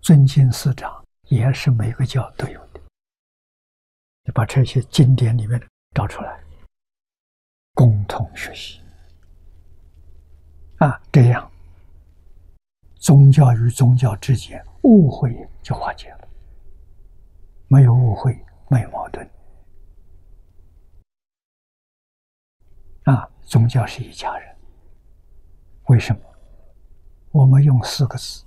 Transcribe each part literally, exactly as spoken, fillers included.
尊敬师长，也是每个教都有的。你把这些经典里面找出来，共同学习啊，这样宗教与宗教之间误会就化解了，没有误会，没有矛盾啊。宗教是一家人，为什么？我们用四个字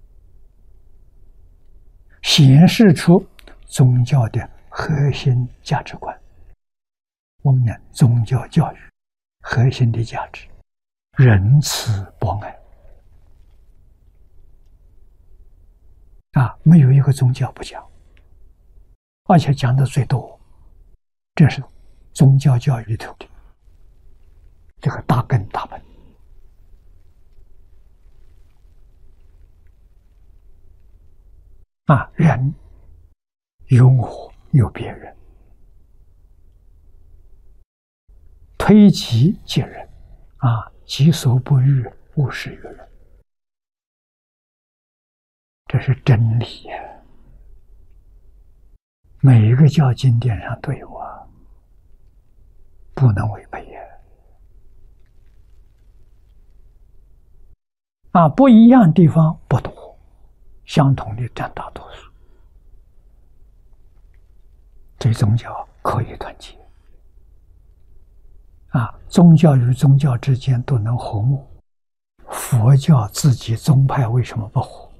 显示出宗教的核心价值观。我们讲宗教教育核心的价值：仁慈博爱啊，没有一个宗教不讲，而且讲的最多。这是宗教教育里头的这个大根大本啊，人有我有别人，推己及人啊，己所不欲，勿施于人，这是真理呀、啊！每一个教经典上都有啊，不能违背呀！啊，不一样的地方不多，相同的占大多数。这宗教可以团结啊，宗教与宗教之间都能和睦。佛教自己宗派为什么不和？